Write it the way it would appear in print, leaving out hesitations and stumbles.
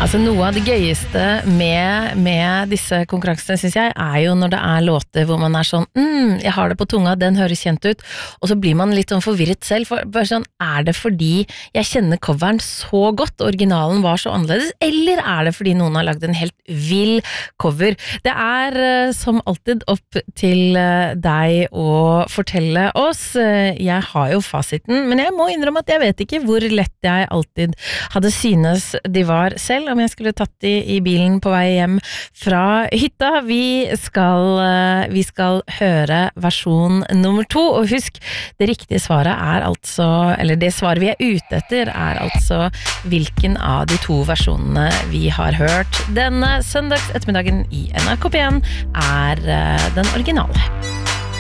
Altså noe av det gøyeste med disse konkurransene, synes jeg, jo når det låter hvor man sånn, jeg har det på tunga, den høres kjent ut, og så blir man litt sånn forvirret selv, for bare sånn, det fordi jeg kjenner coveren så godt, originalen var så annerledes, eller det fordi noen har lagd en helt vill cover? Det som alltid opp til deg å fortelle oss. Jeg har jo fasiten, men jeg må innrømme at jeg vet ikke hvor lett jeg alltid hadde synes de var selv, om jeg skulle tatt de i bilen på vei hjem fra hytta. Vi skal høre versjon nummer 2, og husk, det riktige svaret altså, eller det svaret vi ute etter, altså hvilken av de 2 versjonene vi har hørt denne søndags ettermiddagen i NRK P1 den originale.